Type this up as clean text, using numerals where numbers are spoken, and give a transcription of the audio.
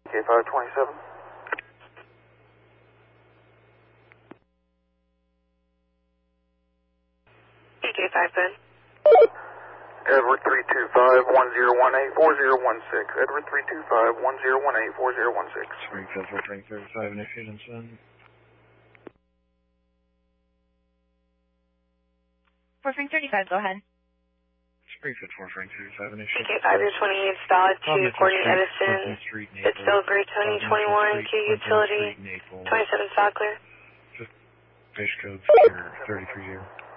K527. AK5 Ben. Edward 325-1018-4016. Edward 325-1018-4016. Springfield 435, initiate and send. 435, go ahead. Springfield 435, initiate. AK5, you're 28, valid to Courtney Edison. Pittsville, Gray Tony, 21, Q Utility, 27 South Clear. Just fish code secure 3030.